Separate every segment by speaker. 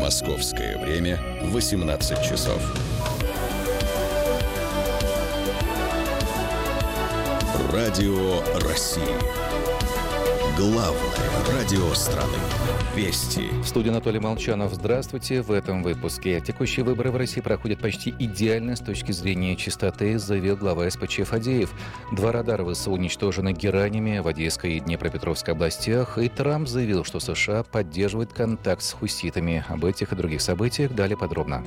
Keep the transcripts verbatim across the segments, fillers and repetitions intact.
Speaker 1: Московское время восемнадцать часов. Радио России. Главное радио страны. Вести.
Speaker 2: В студии Анатолий Молчанов. Здравствуйте. В этом выпуске. Текущие выборы в России проходят почти идеально с точки зрения чистоты, заявил глава эс пэ че Фадеев. Два радара ВСУ уничтожены геранями в Одесской и Днепропетровской областях. И Трамп заявил, что США поддерживает контакт с хуситами. Об этих и других событиях далее подробно.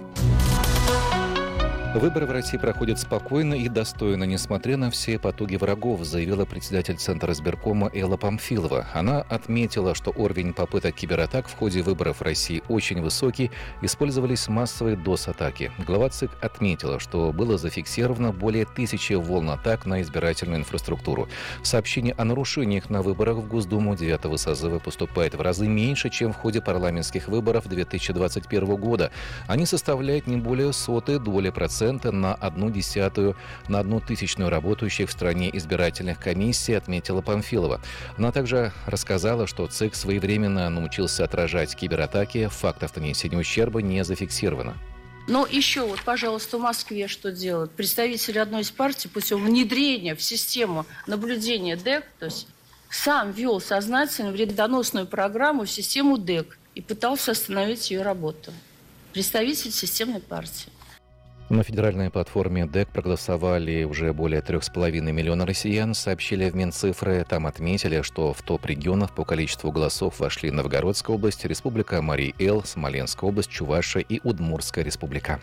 Speaker 2: Выборы в России проходят спокойно и достойно, несмотря на все потуги врагов, заявила председатель Центра избиркома Элла Памфилова. Она отметила, что уровень попыток кибератак в ходе выборов в России очень высокий, использовались массовые дос-атаки. Глава ЦИК отметила, что было зафиксировано более тысячи волн атак на избирательную инфраструктуру. Сообщение о нарушениях на выборах в Госдуму девятого созыва поступает в разы меньше, чем в ходе парламентских выборов две тысячи двадцать первого года. Они составляют не более сотой доли процента на одну десятую, на одну тысячную работающих в стране избирательных комиссий, отметила Памфилова. Она также рассказала, что ЦИК своевременно научился отражать кибератаки, фактов нанесения ущерба не зафиксировано.
Speaker 3: Но еще вот, пожалуйста, в Москве что делают? Представители одной из партий путем внедрения в систему наблюдения ДЭК, то есть сам ввел сознательно вредоносную программу в систему ДЭК и пытался остановить ее работу. Представитель системной партии.
Speaker 2: На федеральной платформе ДЭК проголосовали уже более трех с половиной миллиона россиян, сообщили в Минцифры. Там отметили, что в топ регионов по количеству голосов вошли Новгородская область, Республика Марий-Эл, Смоленская область, Чувашия и Удмуртская республика.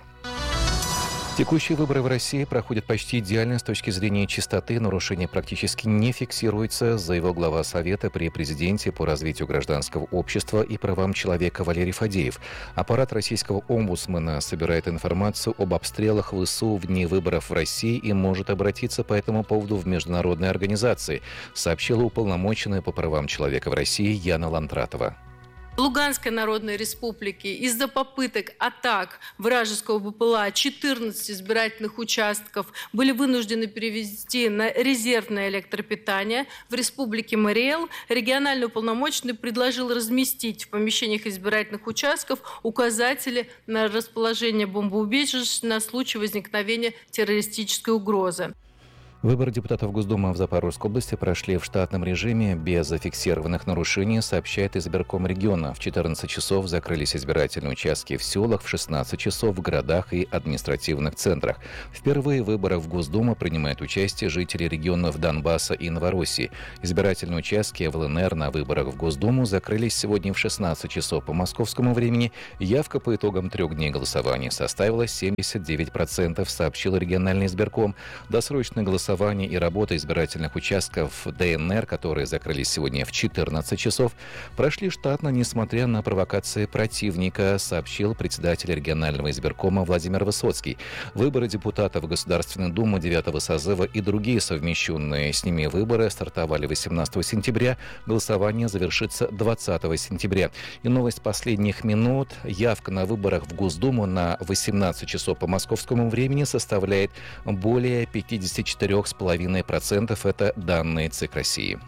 Speaker 2: Текущие выборы в России проходят почти идеально с точки зрения чистоты. Нарушения практически не фиксируются, заявил глава Совета при президенте по развитию гражданского общества и правам человека Валерий Фадеев. Аппарат российского омбудсмена собирает информацию об обстрелах ВСУ в дни выборов в России и может обратиться по этому поводу в международные организации, сообщила уполномоченная по правам человека в России Яна Лантратова.
Speaker 4: В Луганской Народной Республике из-за попыток атак вражеского БПЛА четырнадцать избирательных участков были вынуждены перевести на резервное электропитание. В Республике Марий-Эл региональный уполномоченный предложил разместить в помещениях избирательных участков указатели на расположение бомбоубежищ на случай возникновения террористической угрозы.
Speaker 2: Выборы депутатов Госдумы в Запорожской области прошли в штатном режиме без зафиксированных нарушений, сообщает избирком региона. В четырнадцать часов закрылись избирательные участки в селах, в шестнадцать часов в городах и административных центрах. Впервые в выборах в Госдуму принимают участие жители регионов Донбасса и Новороссии. Избирательные участки в эл эн эр на выборах в Госдуму закрылись сегодня в шестнадцать часов по московскому времени. Явка по итогам трех дней голосования составила семьдесят девять процентов, сообщил региональный избирком. Досрочное голосование и работа избирательных участков дэ эн эр, которые закрылись сегодня в четырнадцать часов, прошли штатно, несмотря на провокации противника, сообщил председатель регионального избиркома Владимир Высоцкий. Выборы депутатов в Государственную Думу девятого созыва и другие совмещенные с ними выборы стартовали восемнадцатого сентября. Голосование завершится двадцатого сентября. И новость последних минут. Явка на выборах в Госдуму на восемнадцать часов по московскому времени составляет более пятьдесят четыре с половиной процентов. Это данные ЦИК России.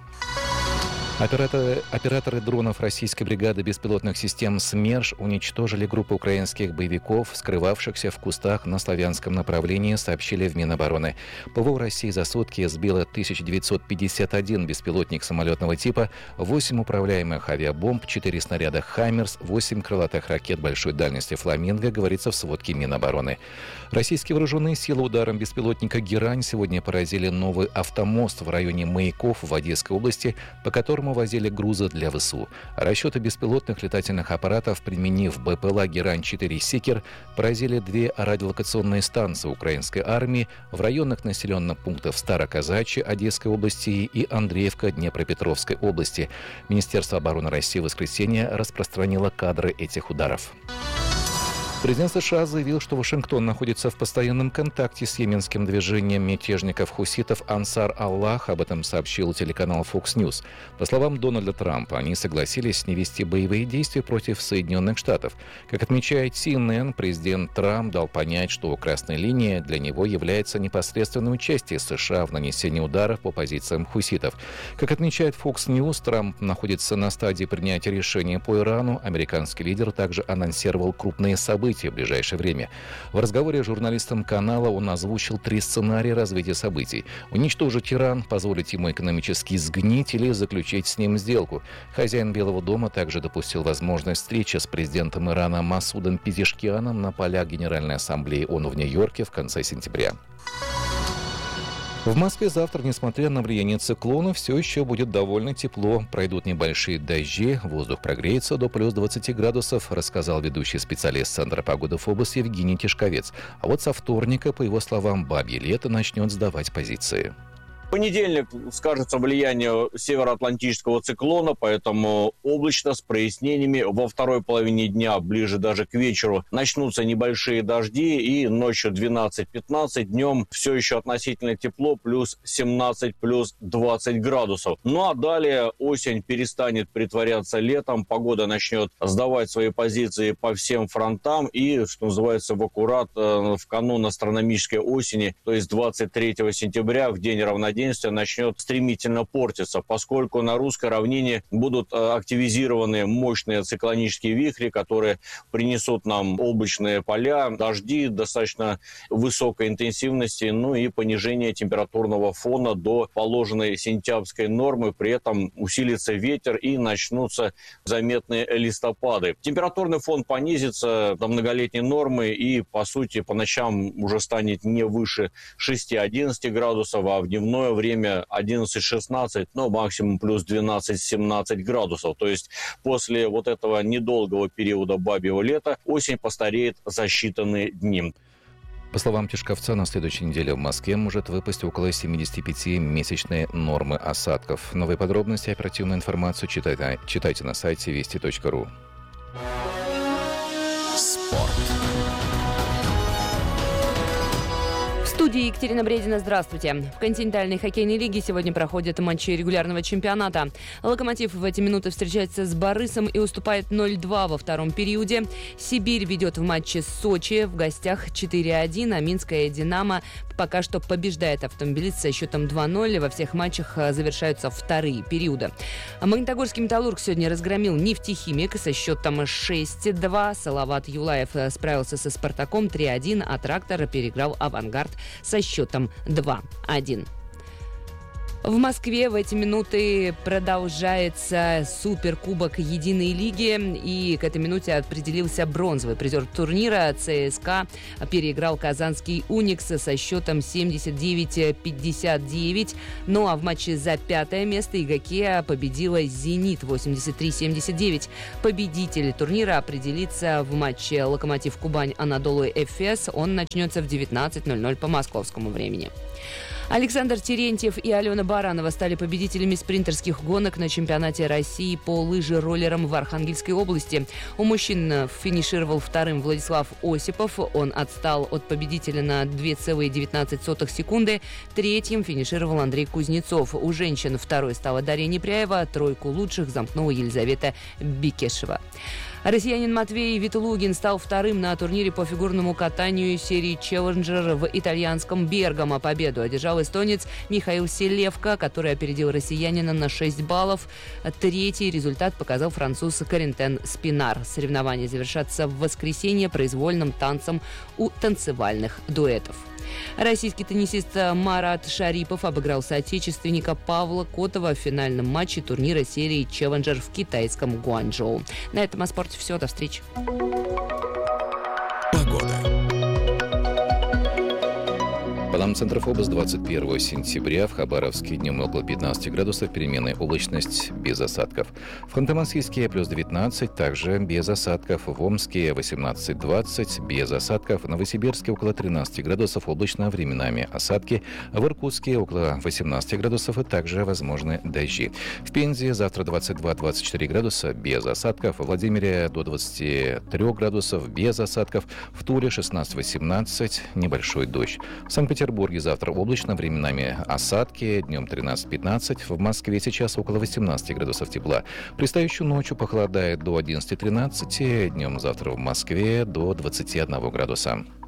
Speaker 2: Операторы, операторы дронов российской бригады беспилотных систем «СМЕРШ» уничтожили группу украинских боевиков, скрывавшихся в кустах на славянском направлении, сообщили в Минобороны. ПВО России за сутки сбило тысяча девятьсот пятьдесят один беспилотник самолетного типа, восемь управляемых авиабомб, четыре снаряда «Хаймерс», восемь крылатых ракет большой дальности «Фламинго», говорится в сводке Минобороны. Российские вооруженные силы ударом беспилотника «Герань» сегодня поразили новый автомост в районе Маяков в Одесской области, по которому возили грузы для ВСУ. Расчеты беспилотных летательных аппаратов, применив БПЛА «Герань-четыре Сикер», поразили две радиолокационные станции украинской армии в районах населенных пунктов Староказачье Одесской области и Андреевка Днепропетровской области. Министерство обороны России в воскресенье распространило кадры этих ударов. Президент США заявил, что Вашингтон находится в постоянном контакте с йеменским движением мятежников-хуситов «Ансар Аллах». Об этом сообщил телеканал Fox News. По словам Дональда Трампа, они согласились не вести боевые действия против Соединенных Штатов. Как отмечает Си Эн Эн, президент Трамп дал понять, что красной линией для него является непосредственное участие США в нанесении ударов по позициям хуситов. Как отмечает Fox News, Трамп находится на стадии принятия решения по Ирану. Американский лидер также анонсировал крупные события в ближайшее время. В разговоре с журналистом канала он озвучил три сценария развития событий. Уничтожить Иран, позволить ему экономически сгнить или заключить с ним сделку. Хозяин Белого дома также допустил возможность встречи с президентом Ирана Масудом Пезешкианом на полях Генеральной ассамблеи ООН в Нью-Йорке в конце сентября. В Москве завтра, несмотря на влияние циклона, все еще будет довольно тепло. Пройдут небольшие дожди, воздух прогреется до плюс двадцати градусов, рассказал ведущий специалист Центра погоды ФОБОС Евгений Тишковец. А вот со вторника, по его словам, бабье лето начнет сдавать позиции.
Speaker 5: В понедельник скажется влияние североатлантического циклона, поэтому облачно с прояснениями. Во второй половине дня, ближе даже к вечеру, начнутся небольшие дожди, и ночью двенадцать-пятнадцать, днем все еще относительно тепло, плюс семнадцать, плюс двадцать градусов. Ну а далее осень перестанет притворяться летом, погода начнет сдавать свои позиции по всем фронтам, и, что называется, в аккурат в канун астрономической осени, то есть двадцать третьего сентября, в день равноденствия, начнет стремительно портиться, поскольку на русской равнине будут активизированы мощные циклонические вихри, которые принесут нам облачные поля, дожди достаточно высокой интенсивности, ну и понижение температурного фона до положенной сентябрьской нормы. При этом усилится ветер и начнутся заметные листопады. Температурный фон понизится до многолетней нормы и, по сути, по ночам уже станет не выше шести-одиннадцати градусов, а в дневное время одиннадцать-шестнадцать, но максимум плюс двенадцать-семнадцать градусов. То есть после вот этого недолгого периода бабьего лета осень постареет за считанные дни.
Speaker 2: По словам Тишковца, на следующей неделе в Москве может выпасть около семидесяти пяти месячные нормы осадков. Новые подробности и оперативную информацию читайте, читайте на сайте вести точка ру.
Speaker 1: Спорт.
Speaker 6: В студии Екатерина Бредина. Здравствуйте. В континентальной хоккейной лиге сегодня проходят матчи регулярного чемпионата. «Локомотив» в эти минуты встречается с «Борисом» и уступает ноль-два во втором периоде. «Сибирь» ведет в матче с «Сочи» в гостях четыре-один, а «Минская Динамо» пока что побеждает «Автомобилист» со счетом два-ноль. Во всех матчах завершаются вторые периоды. Магнитогорский «Металлург» сегодня разгромил «Нефтехимик» со счетом шесть-два. Салават Юлаев справился со «Спартаком» три-один, а «Трактор» переиграл «Авангард» со счетом два-один. В Москве в эти минуты продолжается Суперкубок Единой Лиги. И к этой минуте определился бронзовый призер турнира. ЦСКА переиграл казанский «Уникс» со счетом семьдесят девять пятьдесят девять. Ну а в матче за пятое место ИГАКея победила «Зенит» восемьдесят три семьдесят девять. Победитель турнира определится в матче «Локомотив Кубань» Анадолу Эфес. Он начнется в девятнадцать ноль-ноль по московскому времени. Александр Терентьев и Алена Баранова стали победителями спринтерских гонок на чемпионате России по лыжероллерам в Архангельской области. У мужчин финишировал вторым Владислав Осипов. Он отстал от победителя на две целых девятнадцать сотых секунды. Третьим финишировал Андрей Кузнецов. У женщин второй стала Дарья Непряева. Тройку лучших замкнула Елизавета Бекешева. Россиянин Матвей Ветлугин стал вторым на турнире по фигурному катанию серии «Челленджер» в итальянском Бергамо. Победу одержал эстонец Михаил Селевко, который опередил россиянина на шесть баллов. Третий результат показал француз Корентен Спинар. Соревнования завершатся в воскресенье произвольным танцем у танцевальных дуэтов. Российский теннисист Марат Шарипов обыграл соотечественника Павла Котова в финальном матче турнира серии «Челленджер» в китайском Гуанчжоу. На этом о спорте все. До встречи.
Speaker 1: Погода.
Speaker 2: Панамцентрофобус двадцать первого сентября. В Хабаровске днем около пятнадцати градусов, переменная облачность, без осадков. В Ханты-Мансийске плюс девятнадцать, также без осадков. В Омске восемнадцать двадцать, без осадков. В Новосибирске около тринадцати градусов, облачно, временами осадки. В Иркутске около восемнадцати градусов и также возможны дожди. В Пензе завтра двадцать два - двадцать четыре градуса, без осадков. В Владимире до двадцати трёх градусов, без осадков. В Туле шестнадцать - восемнадцать, небольшой дождь. В Санкт-Петербурге завтра облачно, временами осадки, днем тринадцать - пятнадцать. В Москве сейчас около восемнадцати градусов тепла. Предстоящую ночью похолодает до одиннадцати - тринадцати, днем завтра в Москве до двадцати одного градуса.